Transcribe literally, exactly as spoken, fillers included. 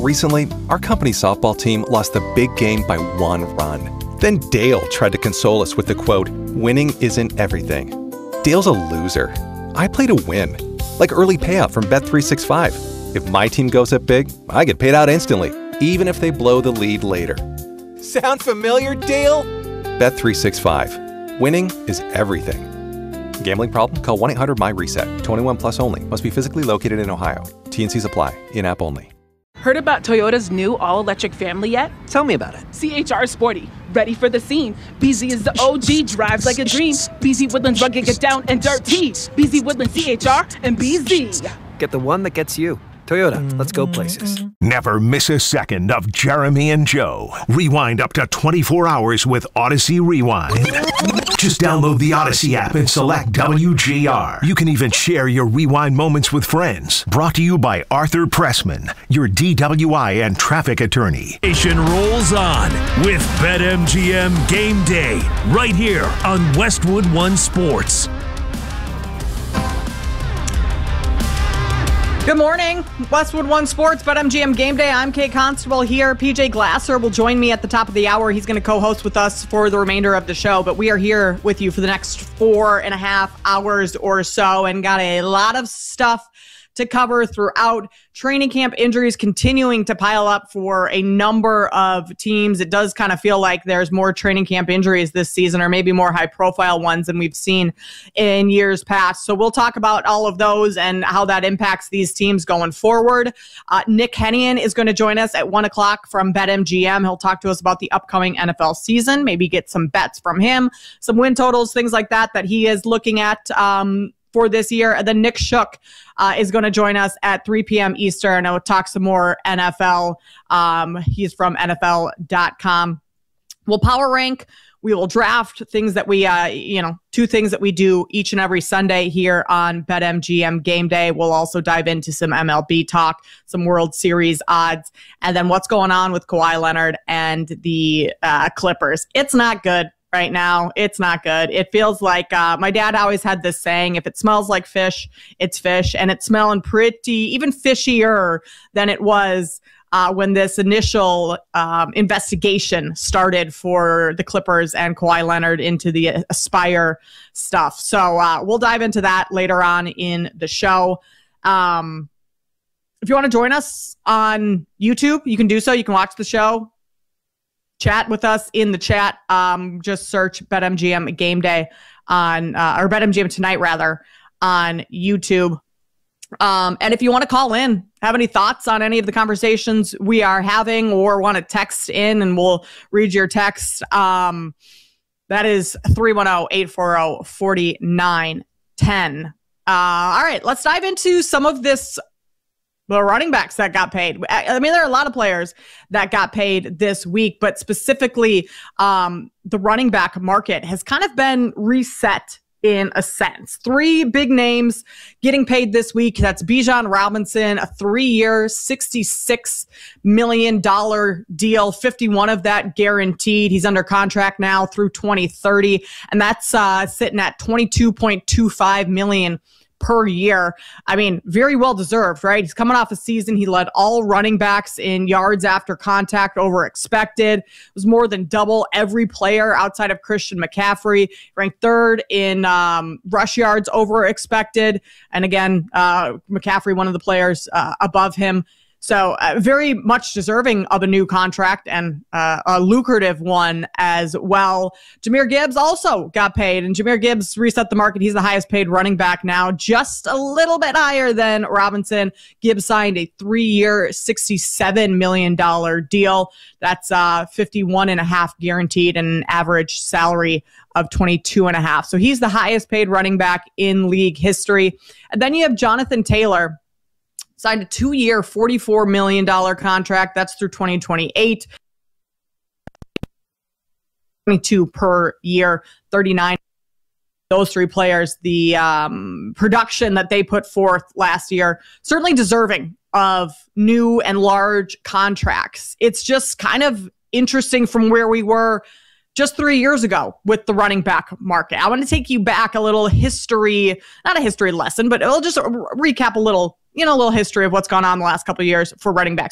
Recently, our company softball team lost the big game by one run. Then Dale tried to console us with the quote, "Winning isn't everything." Dale's a loser. I play to win, like early payout from Bet three sixty-five. If my team goes up big, I get paid out instantly, even if they blow the lead later. Sound familiar, Dale? Bet three sixty-five. Winning is everything. Gambling problem? Call one eight hundred M Y reset. twenty-one plus only. Must be physically located in Ohio. T N Cs apply. In-app only. Heard about Toyota's new all-electric family yet? Tell me about it. C H R Sporty, ready for the scene. B Z is the O G, drives like a dream. B Z Woodlands rugged, get down and dirty. B Z Woodlands C H R and B Z. Get the one that gets you. Toyota, let's go places. Never miss a second of Jeremy and Joe. Rewind up to twenty-four hours with Odyssey Rewind. Just download the Odyssey app and select W G R. You can even share your Rewind moments with friends. Brought to you by Arthur Pressman, your D W I and traffic attorney. Nation rolls on with BetMGM Game Day right here on Westwood One Sports. Good morning, Westwood One Sports, BetMGM Game Day. I'm Kate Constable here. P J Glasser will join me at the top of the hour. He's going to co-host with us for the remainder of the show, but we are here with you for the next four and a half hours or so and got a lot of stuff to cover throughout. Training camp injuries continuing to pile up for a number of teams. It does kind of feel like there's more training camp injuries this season, or maybe more high profile ones than we've seen in years past. So we'll talk about all of those and how that impacts these teams going forward. Uh, Nick Hennigan is going to join us at one o'clock from BetMGM. He'll talk to us about the upcoming N F L season, maybe get some bets from him, some win totals, things like that, that he is looking at um, for this year. And then Nick Shook uh, is going to join us at three p.m. Eastern. I will talk some more N F L. Um, he's from N F L dot com. We'll power rank. We will draft things that we, uh, you know, two things that we do each and every Sunday here on BetMGM Game Day. We'll also dive into some M L B talk, some World Series odds, and then what's going on with Kawhi Leonard and the uh, Clippers. It's not good right now. It's not good. It feels like uh, my dad always had this saying, if it smells like fish, it's fish. And it's smelling pretty, even fishier than it was uh, when this initial um, investigation started for the Clippers and Kawhi Leonard into the Aspire stuff. So uh, we'll dive into that later on in the show. Um, if you want to join us on YouTube, you can do so. You can watch the show. Chat with us in the chat. Um, just search BetMGM Game Day on, uh, or BetMGM Tonight rather, on YouTube. Um, and if you want to call in, have any thoughts on any of the conversations we are having, or want to text in and we'll read your text, um, that is three one zero, eight four zero, four nine one zero. Uh, all right, let's dive into some of this. The running backs that got paid. I mean, there are a lot of players that got paid this week, but specifically um, the running back market has kind of been reset in a sense. Three big names getting paid this week. That's Bijan Robinson, a three-year, sixty-six million dollars deal, fifty-one of that guaranteed. He's under contract now through twenty thirty, and that's uh, sitting at twenty-two point two five million dollars per year. I mean, very well deserved, right? He's coming off a season. He led all running backs in yards after contact over expected. It was more than double every player outside of Christian McCaffrey. Ranked third in um, rush yards over expected. And again, uh, McCaffrey, one of the players uh, above him. So uh, very much deserving of a new contract, and uh, a lucrative one as well. Jahmyr Gibbs also got paid, and Jahmyr Gibbs reset the market. He's the highest paid running back now, just a little bit higher than Robinson. Gibbs signed a three-year, sixty-seven million dollars deal. That's uh, fifty-one and a half guaranteed, and an average salary of twenty-two and a half. So he's the highest paid running back in league history. And then you have Jonathan Taylor, signed a two-year, forty-four million dollars contract. That's through twenty twenty-eight. twenty-two per year, thirty-nine. Those three players, the um, production that they put forth last year, certainly deserving of new and large contracts. It's just kind of interesting from where we were just three years ago with the running back market. I want to take you back a little history, not a history lesson, but it'll just recap a little, you know, a little history of what's gone on the last couple of years for running backs.